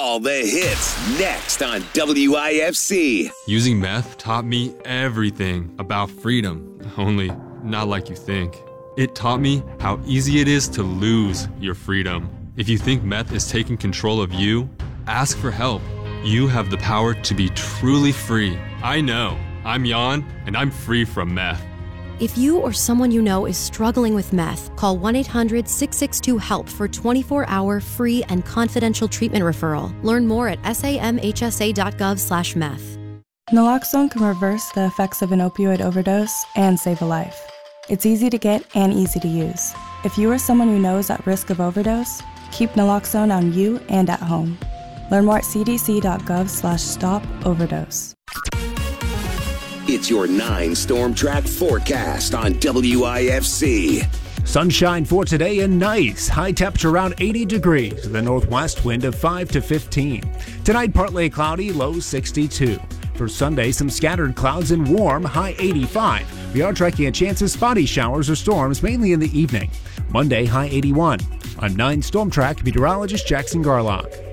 All the hits next on WIFC. Using meth taught me everything about freedom, only not like you think. It taught me how easy it is to lose your freedom. If you think meth is taking control of you, ask for help. You have the power to be truly free. I know. I'm Jan, and I'm free from meth. If you or someone you know is struggling with meth, call 1-800-662-HELP for 24-hour free and confidential treatment referral. Learn more at samhsa.gov/meth. Naloxone can reverse the effects of an opioid overdose and save a life. It's easy to get and easy to use. If you or someone you know is at risk of overdose, keep naloxone on you and at home. Learn more at cdc.gov/stop-overdose. It's your 9 Storm Track forecast on WIFC. Sunshine for today and nice. High temperature around 80 degrees with a northwest wind of 5 to 15. Tonight, partly cloudy, low 62. For Sunday, some scattered clouds and warm, high 85. We are tracking a chance of spotty showers or storms, mainly in the evening. Monday, high 81. I'm 9 Storm Track meteorologist Jackson Garlock.